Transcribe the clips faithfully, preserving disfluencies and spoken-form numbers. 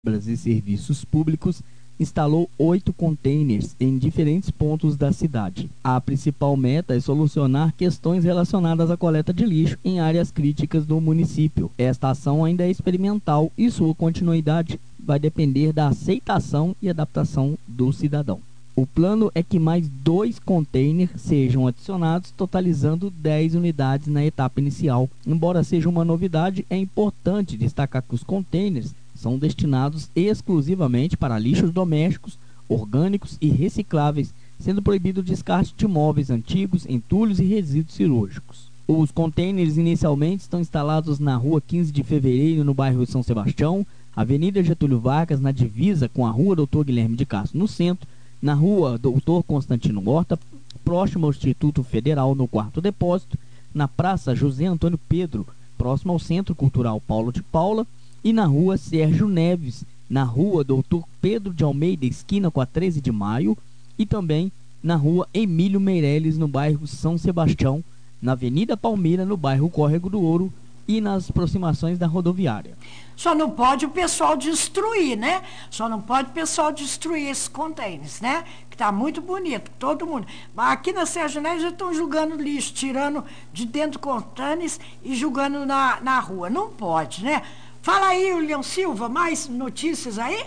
Obras e Serviços Públicos instalou oito containers em diferentes pontos da cidade. A principal meta é solucionar questões relacionadas à coleta de lixo em áreas críticas do município. Esta ação ainda é experimental e sua continuidade vai depender da aceitação e adaptação do cidadão. O plano é que mais dois containers sejam adicionados, totalizando dez unidades na etapa inicial. Embora seja uma novidade, é importante destacar que os containers são destinados exclusivamente para lixos domésticos, orgânicos e recicláveis, sendo proibido o descarte de móveis antigos, entulhos e resíduos cirúrgicos. Os containers inicialmente estão instalados na rua quinze de fevereiro, no bairro São Sebastião, Avenida Getúlio Vargas, na divisa com a rua Doutor Guilherme de Castro, no centro, na rua Doutor Constantino Horta, próximo ao Instituto Federal, no quarto depósito, na Praça José Antônio Pedro, próximo ao Centro Cultural Paulo de Paula, e na rua Sérgio Neves, na rua Doutor Pedro de Almeida, esquina com a treze de maio, e também na rua Emílio Meireles, no bairro São Sebastião, na Avenida Palmeira, no bairro Córrego do Ouro, e nas aproximações da rodoviária. Só não pode o pessoal destruir, né? Só não pode o pessoal destruir esses containers, né? Que tá muito bonito, todo mundo. Mas aqui na Sérgio Neves já estão jogando lixo, tirando de dentro do containers e jogando na, na rua. Não pode, né? Fala aí, William Silva, mais notícias aí?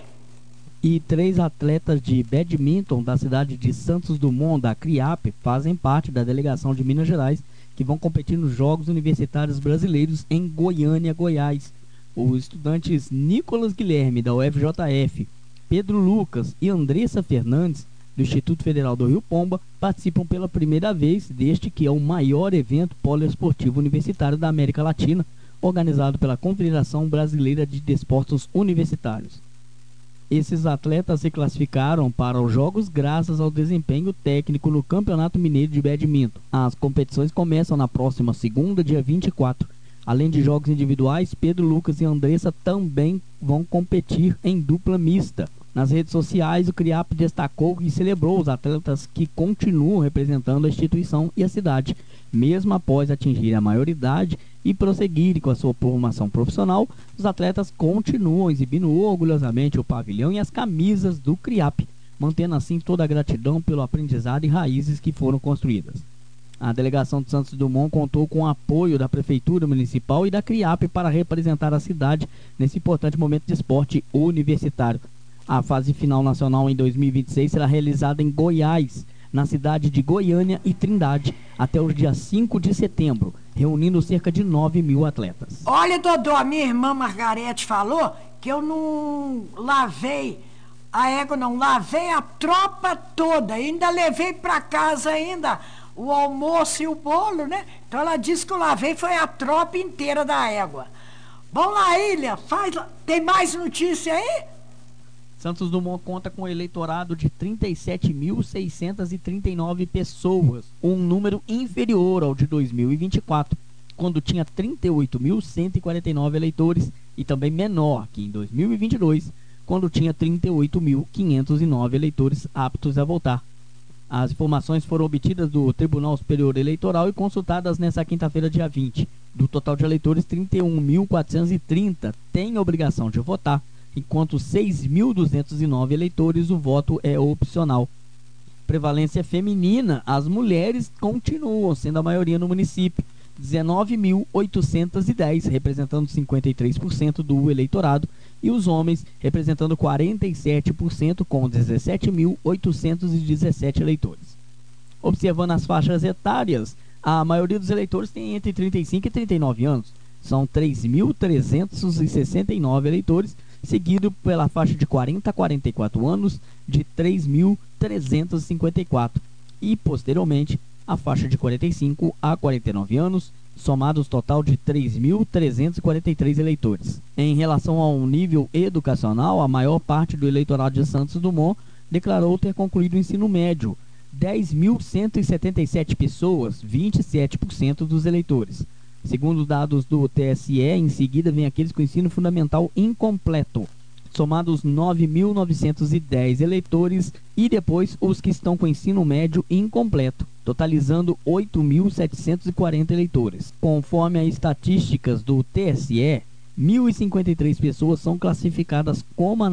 E três atletas de badminton da cidade de Santos Dumont, da CRIAP, fazem parte da delegação de Minas Gerais, que vão competir nos Jogos Universitários Brasileiros em Goiânia, Goiás. Os estudantes Nicolas Guilherme, da U F J F, Pedro Lucas e Andressa Fernandes, do Instituto Federal do Rio Pomba, participam pela primeira vez deste que é o maior evento poliesportivo universitário da América Latina, organizado pela Confederação Brasileira de Desportos Universitários. Esses atletas se classificaram para os Jogos graças ao desempenho técnico no Campeonato Mineiro de Badminton. As competições começam na próxima segunda, dia vinte e quatro. Além de jogos individuais, Pedro Lucas e Andressa também vão competir em dupla mista. Nas redes sociais, o CRIAP destacou e celebrou os atletas que continuam representando a instituição e a cidade, mesmo após atingir a maioridade e prosseguirem com a sua formação profissional. Os atletas continuam exibindo orgulhosamente o pavilhão e as camisas do CRIAP, mantendo assim toda a gratidão pelo aprendizado e raízes que foram construídas. A delegação de Santos Dumont contou com o apoio da Prefeitura Municipal e da CRIAP para representar a cidade nesse importante momento de esporte universitário. A fase final nacional em dois mil e vinte e seis será realizada em Goiás, na cidade de Goiânia e Trindade, até o dia cinco de setembro, reunindo cerca de nove mil atletas. Olha, Dodô, a minha irmã Margarete falou que eu não lavei a égua, não lavei a tropa toda, ainda levei para casa ainda o almoço e o bolo, né? Então ela disse que eu lavei foi a tropa inteira da égua. Vamos lá, Ilha, faz, tem mais notícia aí? Santos Dumont conta com um eleitorado de trinta e sete mil seiscentas e trinta e nove pessoas, um número inferior ao de dois mil e vinte e quatro, quando tinha trinta e oito mil cento e quarenta e nove eleitores, e também menor que em dois mil e vinte e dois, quando tinha trinta e oito mil quinhentos e nove eleitores aptos a votar. As informações foram obtidas do Tribunal Superior Eleitoral e consultadas nesta quinta-feira, dia vinte. Do total de eleitores, trinta e um mil quatrocentos e trinta têm a obrigação de votar, enquanto seis mil duzentos e nove eleitores o voto é opcional. Prevalência feminina, as mulheres continuam sendo a maioria no município, dezenove mil oitocentos e dez, representando cinquenta e três por cento do eleitorado, e os homens representando quarenta e sete por cento, com dezessete mil oitocentos e dezessete eleitores. Observando as faixas etárias, a maioria dos eleitores tem entre trinta e cinco e trinta e nove anos, são três mil trezentos e sessenta e nove eleitores, seguido pela faixa de quarenta a quarenta e quatro anos, de três mil trezentos e cinquenta e quatro, e posteriormente a faixa de quarenta e cinco a quarenta e nove anos, somados total de três mil trezentos e quarenta e três eleitores. Em relação ao nível educacional, a maior parte do eleitorado de Santos Dumont declarou ter concluído o ensino médio, dez mil cento e setenta e sete pessoas, vinte e sete por cento dos eleitores. Segundo dados do T S E, em seguida vem aqueles com ensino fundamental incompleto, somados nove mil novecentos e dez eleitores, e depois os que estão com ensino médio incompleto, totalizando oito mil setecentos e quarenta eleitores. Conforme as estatísticas do T S E, mil e cinquenta e três pessoas são classificadas como